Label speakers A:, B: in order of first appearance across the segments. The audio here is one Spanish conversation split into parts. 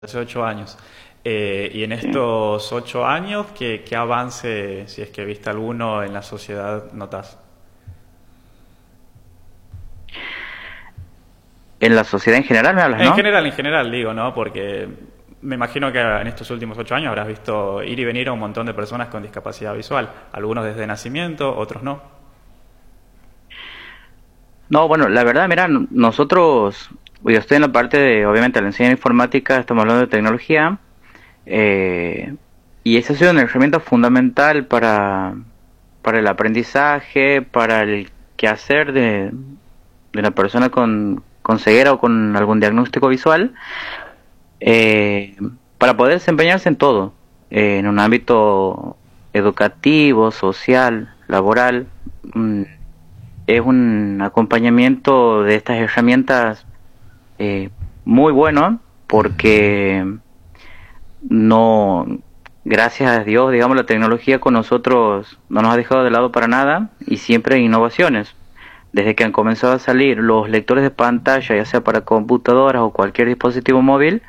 A: Hace 8 años. Y en estos 8 años, ¿qué avance, si es que viste alguno en la sociedad, notas?
B: En la sociedad en general me hablas, ¿no?
A: En general digo, ¿no? Porque me imagino que en estos últimos 8 años habrás visto ir y venir a un montón de personas con discapacidad visual. Algunos desde nacimiento, otros no.
B: No, bueno, la verdad, mira, nosotros, yo estoy en la parte de, obviamente, la enseñanza informática, estamos hablando de tecnología, eh, y esa ha sido una herramienta fundamental para el aprendizaje, para el quehacer de una persona con ceguera o con algún diagnóstico visual, eh, para poder desempeñarse en todo, en un ámbito educativo, social, laboral. Es un acompañamiento de estas herramientas eh, muy bueno porque no, gracias a Dios, digamos, la tecnología con nosotros no nos ha dejado de lado para nada y siempre hay innovaciones. Desde que han comenzado a salir los lectores de pantalla, ya sea para computadoras o cualquier dispositivo móvil,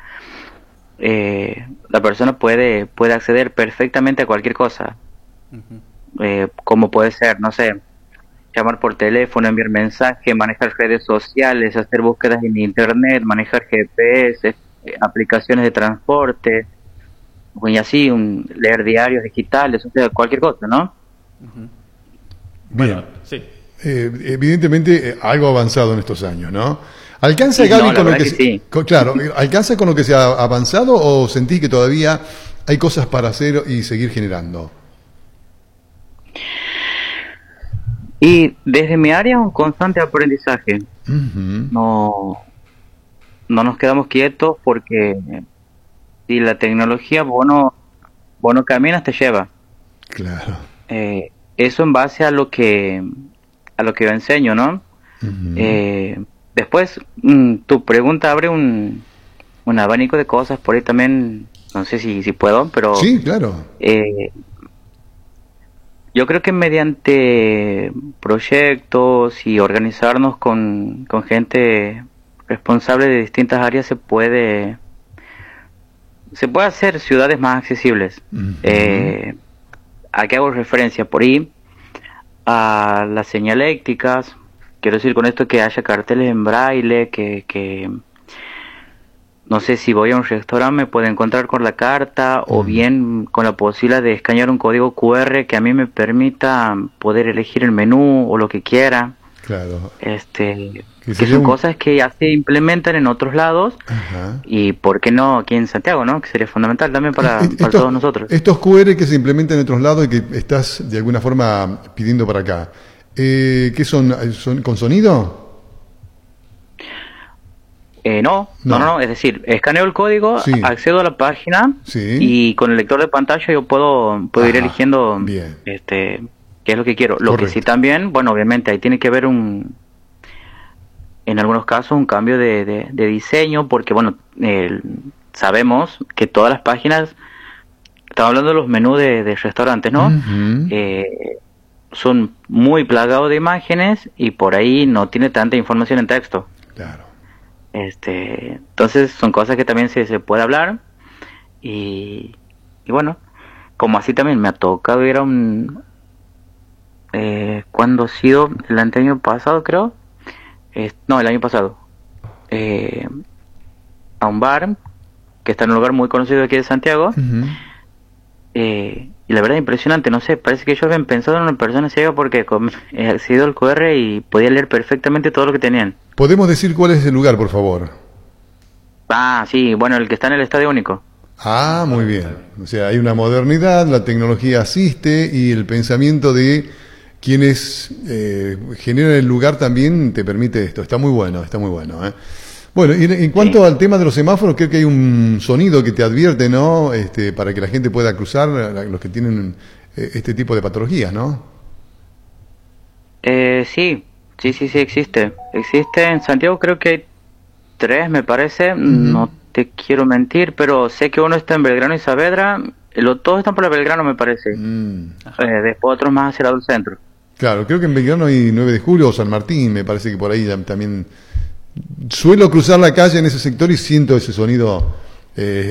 B: la persona puede acceder perfectamente a cualquier cosa,
A: Ujú.
B: como puede ser, no sé, llamar por teléfono, enviar mensajes, manejar redes sociales, hacer búsquedas en internet, manejar GPS, aplicaciones de transporte, y así, leer diarios digitales, o sea, cualquier cosa, ¿no?
A: Ujú.
C: Bien.
A: Bueno, sí.
C: Evidentemente algo avanzado en estos años, ¿no? ¿Alcanza
B: Y
C: Gaby
B: no, la
C: con lo
B: verdad
C: que
B: que sí.
C: claro, alcanza con lo que se ha avanzado o sentís que todavía hay cosas para hacer y seguir generando?
B: Y desde mi área un constante aprendizaje.
C: Ujú.
B: No, no nos quedamos quietos porque si la tecnología vos no caminas, te lleva.
C: Claro.
B: Eso en base a lo que yo enseño, ¿no?
C: Ujú.
B: Eh, Después, tu pregunta abre un abanico de cosas por ahí también, no sé si puedo, pero
C: Sí, claro.
B: eh, yo creo que mediante proyectos y organizarnos con gente responsable de distintas áreas se puede hacer ciudades más accesibles.
C: Ujú.
B: Eh, ¿A qué hago referencia? Por ahí a las señalécticas. Quiero decir con esto que haya carteles en braille, que no sé, si voy a un restaurante me puedo encontrar con la carta o
C: Mm.
B: bien con la posibilidad de escanear un código QR que a mí me permita poder elegir el menú o lo que quiera.
C: Claro. Que
B: Que
C: sería
B: son
C: un...
B: cosas que ya se implementan en otros lados
C: Ajá.
B: y por qué no aquí en Santiago, ¿no? Que sería fundamental también para
C: Estos,
B: todos nosotros.
C: estos QR que se implementan en otros lados y que estás de alguna forma pidiendo para acá, ¿qué son? ¿Son con sonido? No.
B: Es decir, escaneo el código,
C: Sí,
B: accedo a la página
C: sí.
B: y con el lector de pantalla yo puedo ir
C: Ajá,
B: eligiendo
C: bien,
B: qué es lo que quiero. Lo que sí
C: correcto.
B: también, bueno, obviamente ahí tiene que haber en algunos casos un cambio de diseño porque, bueno, sabemos que todas las páginas, estamos hablando de los menús de restaurantes, ¿no?
C: Ujú.
B: Eh, Son muy plagados de imágenes y por ahí no tiene tanta información en texto.
C: Claro.
B: Entonces son cosas que también se puede hablar y, y bueno, como así también me ha tocado ir a ¿cuándo ha sido? El año pasado creo, no, el año pasado, eh, a un bar que está en un lugar muy conocido aquí de Santiago,
C: Ujú.
B: y la verdad impresionante, no sé, parece que ellos habían pensado en una persona ciega porque he accedido al QR y podía leer perfectamente todo lo que tenían.
C: ¿Podemos decir cuál es el lugar, por favor?
B: Ah, sí, bueno, el que está en el Estadio Único.
C: Ah, muy bien. O sea, hay una modernidad, la tecnología asiste y el pensamiento de quienes generan el lugar también te permite esto. Está muy bueno, está muy bueno, ¿eh? Bueno, y en
B: Sí.
C: cuanto al tema de los semáforos, creo que hay un sonido que te advierte, ¿no? Para que la gente pueda cruzar, los que tienen este tipo de patologías, ¿no?
B: Sí, sí, existe. Existe en Santiago, creo que hay tres, me parece.
C: Ujú.
B: No te quiero mentir, pero sé que uno está en Belgrano y Saavedra. Todos están por el Belgrano, me parece.
C: Mm.
A: Ajá.
B: Después otros más hacia el lado del centro.
C: Claro, creo que en Belgrano hay 9 de julio o San Martín, me parece que por ahí también suelo cruzar la calle en ese sector y siento ese sonido Eh,